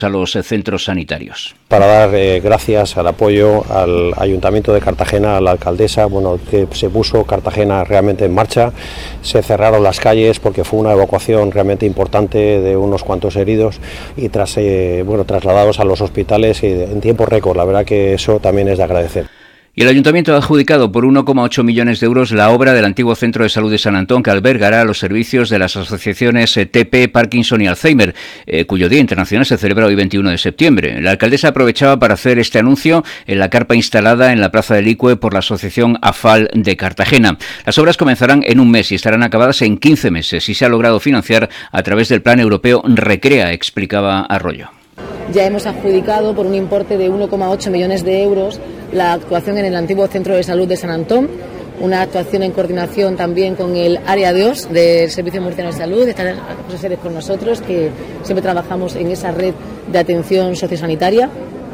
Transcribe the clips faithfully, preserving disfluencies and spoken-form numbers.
a los centros sanitarios. Para dar eh, gracias al apoyo al Ayuntamiento de Cartagena, a la alcaldesa, bueno, que se puso Cartagena realmente en marcha, se cerraron las calles porque fue una evacuación realmente importante de unos cuantos heridos y tras eh, bueno, trasladados a los hospitales y en tiempo récord. La verdad que eso también es de agradecer. Y el Ayuntamiento ha adjudicado por uno coma ocho millones de euros la obra del antiguo Centro de Salud de San Antón, que albergará los servicios de las asociaciones T P, Parkinson y Alzheimer, eh, cuyo Día Internacional se celebra hoy veintiuno de septiembre. La alcaldesa aprovechaba para hacer este anuncio en la carpa instalada en la Plaza del Icue por la asociación A F A L de Cartagena. Las obras comenzarán en un mes y estarán acabadas en quince meses y se ha logrado financiar a través del Plan Europeo Recrea, explicaba Arroyo. Ya hemos adjudicado por un importe de uno coma ocho millones de euros la actuación en el antiguo Centro de Salud de San Antón, una actuación en coordinación también con el área de O S del Servicio Murciano de Salud. Están José Sérez con nosotros, que siempre trabajamos en esa red de atención sociosanitaria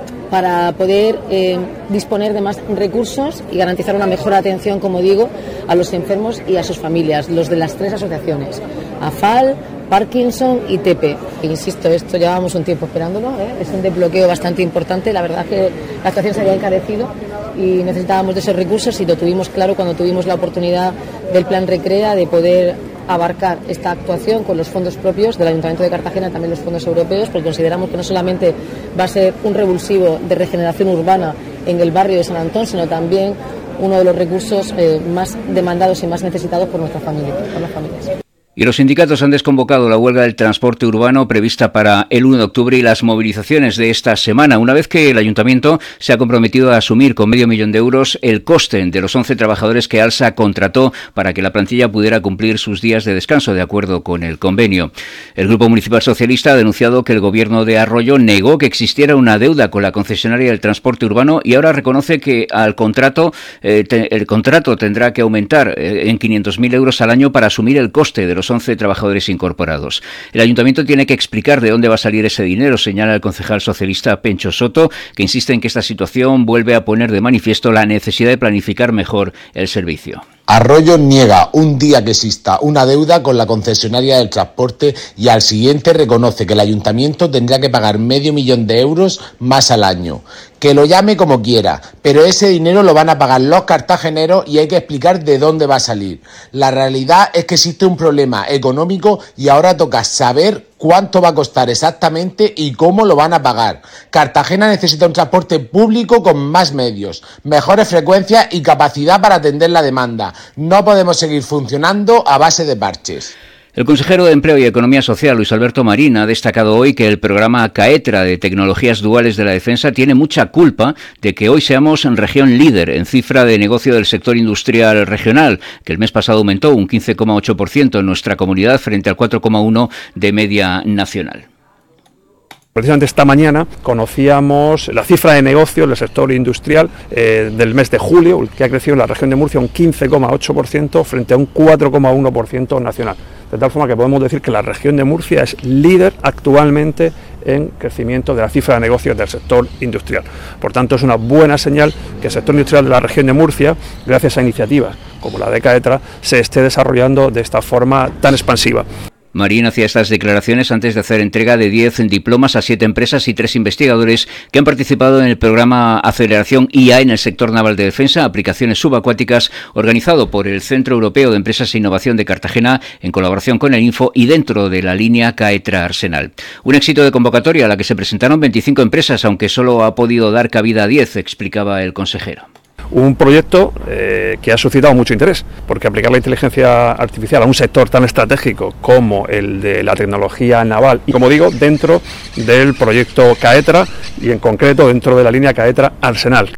para poder eh, disponer de más recursos y garantizar una mejor atención, como digo, a los enfermos y a sus familias, los de las tres asociaciones, A F A L, Parkinson y T P. Insisto, esto llevábamos un tiempo esperándolo, ¿eh? Es un desbloqueo bastante importante. La verdad es que la actuación se había encarecido y necesitábamos de esos recursos y lo tuvimos claro cuando tuvimos la oportunidad del Plan Recrea de poder abarcar esta actuación con los fondos propios del Ayuntamiento de Cartagena, también los fondos europeos, porque consideramos que no solamente va a ser un revulsivo de regeneración urbana en el barrio de San Antón, sino también uno de los recursos eh, más demandados y más necesitados por nuestra familia, por las familias. Y los sindicatos han desconvocado la huelga del transporte urbano prevista para el uno de octubre y las movilizaciones de esta semana, una vez que el Ayuntamiento se ha comprometido a asumir con medio millón de euros el coste de los once trabajadores que ALSA contrató para que la plantilla pudiera cumplir sus días de descanso de acuerdo con el convenio. El Grupo Municipal Socialista ha denunciado que el Gobierno de Arroyo negó que existiera una deuda con la concesionaria del transporte urbano y ahora reconoce que al contrato eh, te, el contrato tendrá que aumentar eh, en quinientos mil euros al año para asumir el coste de los once trabajadores incorporados. El Ayuntamiento tiene que explicar de dónde va a salir ese dinero, señala el concejal socialista Pencho Soto, que insiste en que esta situación vuelve a poner de manifiesto la necesidad de planificar mejor el servicio. Arroyo niega un día que exista una deuda con la concesionaria del transporte y al siguiente reconoce que el ayuntamiento tendrá que pagar medio millón de euros más al año. Que lo llame como quiera, pero ese dinero lo van a pagar los cartageneros y hay que explicar de dónde va a salir. La realidad es que existe un problema económico y ahora toca saber cuánto va a costar exactamente y cómo lo van a pagar. Cartagena necesita un transporte público con más medios, mejores frecuencias y capacidad para atender la demanda. No podemos seguir funcionando a base de parches. El consejero de Empleo y Economía Social, Luis Alberto Marín, ha destacado hoy que el programa CAETRA de Tecnologías Duales de la Defensa tiene mucha culpa de que hoy seamos región líder en cifra de negocio del sector industrial regional, que el mes pasado aumentó un quince coma ocho por ciento en nuestra comunidad frente al cuatro coma uno por ciento de media nacional. Precisamente esta mañana conocíamos la cifra de negocio del sector industrial eh, del mes de julio, que ha crecido en la región de Murcia un quince coma ocho por ciento frente a un cuatro coma uno por ciento nacional. De tal forma que podemos decir que la región de Murcia es líder actualmente en crecimiento de la cifra de negocios del sector industrial. Por tanto, es una buena señal que el sector industrial de la región de Murcia, gracias a iniciativas como la de CAETRA, se esté desarrollando de esta forma tan expansiva. Marín hacía estas declaraciones antes de hacer entrega de diez diplomas a siete empresas y tres investigadores que han participado en el programa Aceleración I A en el sector naval de defensa, aplicaciones subacuáticas, organizado por el Centro Europeo de Empresas e Innovación de Cartagena en colaboración con el Info y dentro de la línea CAETRA Arsenal. Un éxito de convocatoria a la que se presentaron veinticinco empresas, aunque solo ha podido dar cabida a diez, explicaba el consejero. Un proyecto eh, que ha suscitado mucho interés, porque aplicar la inteligencia artificial a un sector tan estratégico como el de la tecnología naval, y como digo, dentro del proyecto CAETRA y en concreto dentro de la línea CAETRA Arsenal.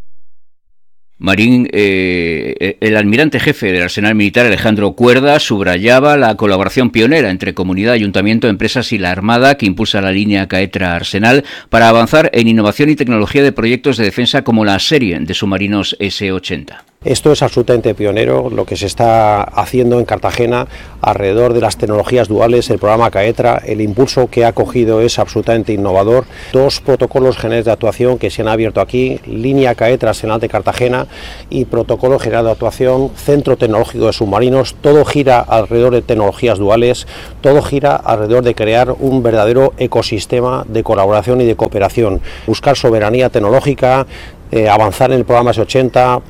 Marín, eh, el almirante jefe del Arsenal Militar, Alejandro Cuerda, subrayaba la colaboración pionera entre comunidad, ayuntamiento, empresas y la Armada que impulsa la línea CAETRA Arsenal para avanzar en innovación y tecnología de proyectos de defensa como la serie de submarinos ese ochenta. Esto es absolutamente pionero, lo que se está haciendo en Cartagena alrededor de las tecnologías duales, el programa CAETRA, el impulso que ha cogido es absolutamente innovador. Dos protocolos generales de actuación que se han abierto aquí, línea CAETRA Senal de Cartagena y protocolo general de actuación, Centro Tecnológico de Submarinos, todo gira alrededor de tecnologías duales, todo gira alrededor de crear un verdadero ecosistema de colaboración y de cooperación, buscar soberanía tecnológica, eh, avanzar en el programa ese ochenta.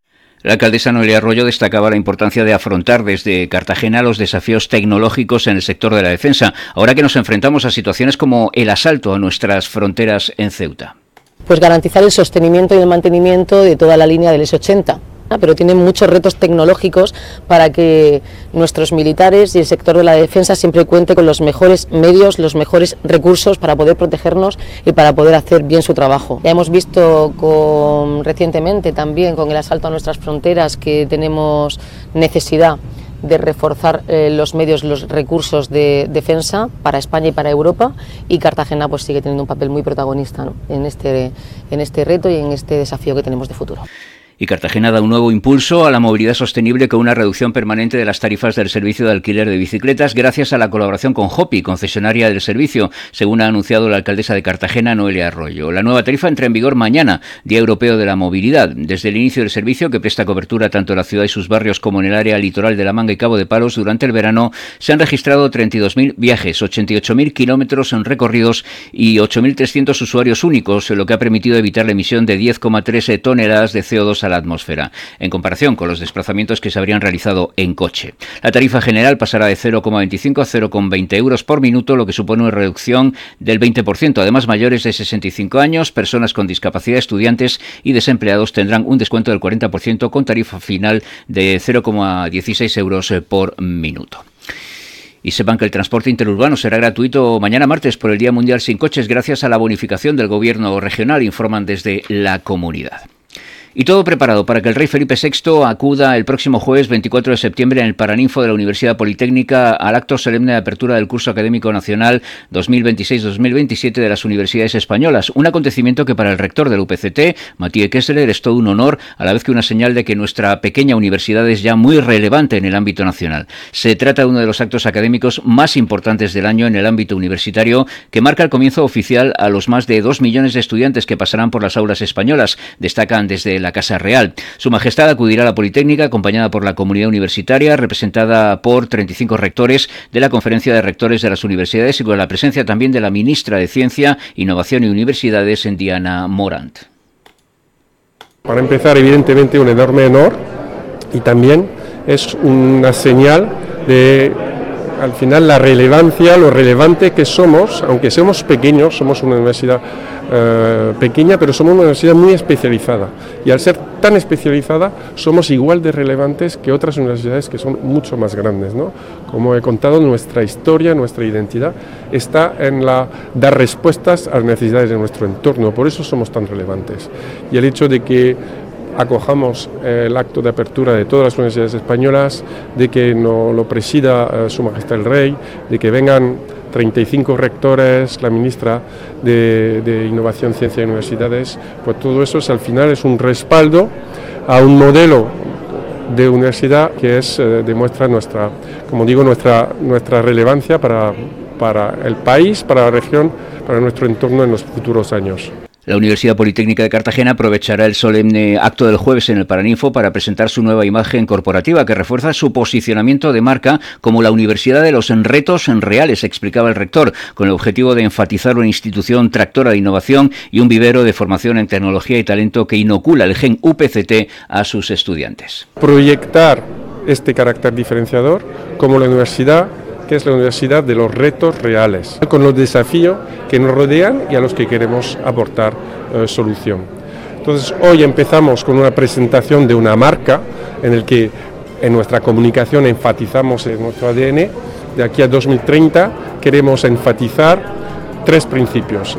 La alcaldesa Noelia Arroyo destacaba la importancia de afrontar desde Cartagena los desafíos tecnológicos en el sector de la defensa, ahora que nos enfrentamos a situaciones como el asalto a nuestras fronteras en Ceuta. Pues garantizar el sostenimiento y el mantenimiento de toda la línea del ese ochenta, pero tienen muchos retos tecnológicos para que nuestros militares y el sector de la defensa siempre cuente con los mejores medios, los mejores recursos para poder protegernos y para poder hacer bien su trabajo. Ya hemos visto con, recientemente también con el asalto a nuestras fronteras que tenemos necesidad de reforzar eh, los medios, los recursos de defensa para España y para Europa, y Cartagena pues sigue teniendo un papel muy protagonista, ¿no?, en este, en este reto y en este desafío que tenemos de futuro. Y Cartagena da un nuevo impulso a la movilidad sostenible con una reducción permanente de las tarifas del servicio de alquiler de bicicletas gracias a la colaboración con Hopi, concesionaria del servicio, según ha anunciado la alcaldesa de Cartagena, Noelia Arroyo. La nueva tarifa entra en vigor mañana, Día Europeo de la Movilidad. Desde el inicio del servicio, que presta cobertura tanto en la ciudad y sus barrios como en el área litoral de La Manga y Cabo de Palos, durante el verano se han registrado treinta y dos mil viajes, ochenta y ocho mil kilómetros en recorridos y ocho mil trescientos usuarios únicos, lo que ha permitido evitar la emisión de diez coma tres toneladas de C O dos a la atmósfera, en comparación con los desplazamientos que se habrían realizado en coche. La tarifa general pasará de cero coma veinticinco a cero coma veinte euros por minuto, lo que supone una reducción del veinte por ciento. Además, mayores de sesenta y cinco años, personas con discapacidad, estudiantes y desempleados tendrán un descuento del cuarenta por ciento con tarifa final de cero coma dieciséis euros por minuto. Y sepan que el transporte interurbano será gratuito mañana martes por el Día Mundial Sin Coches gracias a la bonificación del Gobierno regional, informan desde la comunidad. Y todo preparado para que el rey Felipe sexto acuda el próximo jueves veinticuatro de septiembre en el Paraninfo de la Universidad Politécnica al acto solemne de apertura del curso académico nacional dos mil veintiséis dos mil veintisiete de las universidades españolas, un acontecimiento que para el rector del U P C T, Mathieu Kessler, es todo un honor, a la vez que una señal de que nuestra pequeña universidad es ya muy relevante en el ámbito nacional. Se trata de uno de los actos académicos más importantes del año en el ámbito universitario, que marca el comienzo oficial a los más de dos millones de estudiantes que pasarán por las aulas españolas, destacan desde la Casa Real. Su Majestad acudirá a la Politécnica acompañada por la comunidad universitaria, representada por treinta y cinco rectores de la Conferencia de Rectores de las Universidades y con la presencia también de la Ministra de Ciencia, Innovación y Universidades, Diana Morant. Para empezar, evidentemente, un enorme honor y también es una señal de, al final, la relevancia, lo relevante que somos, aunque seamos pequeños, somos una universidad eh, pequeña, pero somos una universidad muy especializada. Y al ser tan especializada, somos igual de relevantes que otras universidades que son mucho más grandes, ¿no? Como he contado, nuestra historia, nuestra identidad está en la dar respuestas a las necesidades de nuestro entorno. Por eso somos tan relevantes. Y el hecho de que acojamos eh, el acto de apertura de todas las universidades españolas, de que no lo presida eh, Su Majestad el Rey, de que vengan treinta y cinco rectores, la ministra de, de Innovación, Ciencia y Universidades, pues todo eso es, al final es un respaldo a un modelo de universidad que es eh, demuestra nuestra, como digo, nuestra, nuestra relevancia para, para el país, para la región, para nuestro entorno en los futuros años. La Universidad Politécnica de Cartagena aprovechará el solemne acto del jueves en el Paraninfo para presentar su nueva imagen corporativa que refuerza su posicionamiento de marca como la Universidad de los retos reales, explicaba el rector, con el objetivo de enfatizar una institución tractora de innovación y un vivero de formación en tecnología y talento que inocula el gen U P C T a sus estudiantes. Proyectar este carácter diferenciador como la universidad que es la universidad de los retos reales, con los desafíos que nos rodean y a los que queremos aportar eh, solución. Entonces, hoy empezamos con una presentación de una marca en el que en nuestra comunicación enfatizamos en nuestro A D N. De aquí a dos mil treinta queremos enfatizar tres principios.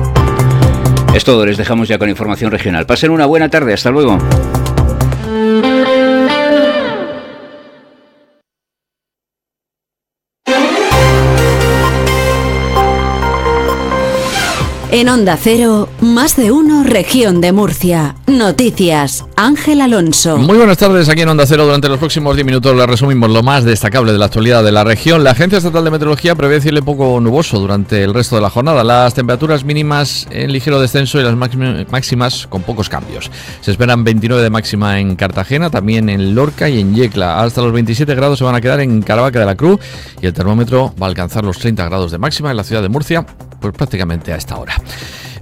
Es todo, les dejamos ya con información regional. Pasen una buena tarde, hasta luego. En Onda Cero, más de uno, Región de Murcia. Noticias, Ángel Alonso. Muy buenas tardes, aquí en Onda Cero. Durante los próximos diez minutos les resumimos lo más destacable de la actualidad de la región. La Agencia Estatal de Meteorología prevé cielo poco nuboso durante el resto de la jornada. Las temperaturas mínimas en ligero descenso y las máximas con pocos cambios. Se esperan veintinueve de máxima en Cartagena, también en Lorca y en Yecla. Hasta los veintisiete grados se van a quedar en Caravaca de la Cruz y el termómetro va a alcanzar los treinta grados de máxima en la ciudad de Murcia, pues prácticamente a esta hora.